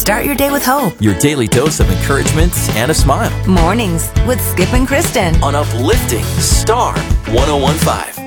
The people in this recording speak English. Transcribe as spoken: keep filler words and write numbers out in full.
Start your day with hope. Your daily dose of encouragement and a smile. Mornings with Skip and Kristen On Uplifting Star one oh one point five.